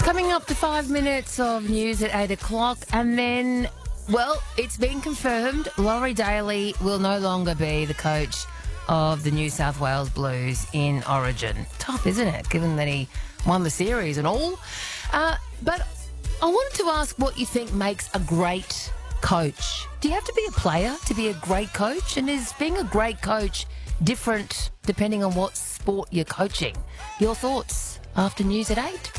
Coming up to 5 minutes of news at 8 o'clock, and then, well, it's been confirmed Laurie Daly will no longer be the coach of the New South Wales Blues in Origin. Tough, isn't it, given that he won the series and all? But I wanted to ask what you think makes a great coach. Do you have to be a player to be a great coach? And is being a great coach different depending on what sport you're coaching? Your thoughts after news at 8?